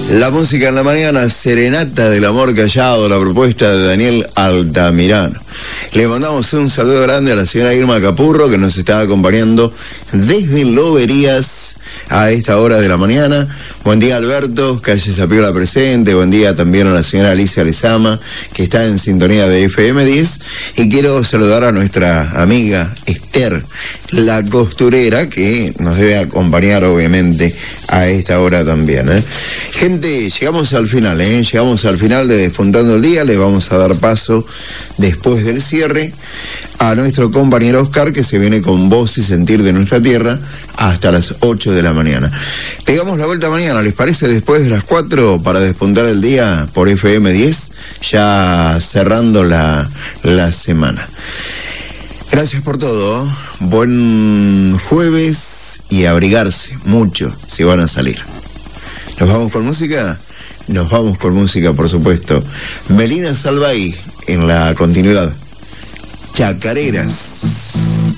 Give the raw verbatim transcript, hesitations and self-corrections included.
La música en la mañana, Serenata del Amor Callado, la propuesta de Daniel Altamirano. Le mandamos un saludo grande a la señora Irma Capurro, que nos está acompañando desde Loberías a esta hora de la mañana. Buen día, Alberto, calle Zapiola presente. Buen día también a la señora Alicia Lezama, que está en sintonía de F M diez. Y quiero saludar a nuestra amiga Esther, la costurera, que nos debe acompañar obviamente a esta hora también, ¿eh? Gente, llegamos al final, ¿eh? Llegamos al final de Despuntando el Día. Le vamos a dar paso, después del cierre, a nuestro compañero Oscar, que se viene con Voz y Sentir de Nuestra Tierra hasta las ocho de la mañana. Pegamos la vuelta mañana, ¿les parece? Después de las cuatro, para despuntar el día por F M diez, ya cerrando la, la semana. Gracias por todo. Buen jueves y abrigarse mucho si van a salir. ¿Nos vamos con música? Nos vamos con música, por supuesto. Melina Salvay en la continuidad. Chacareras.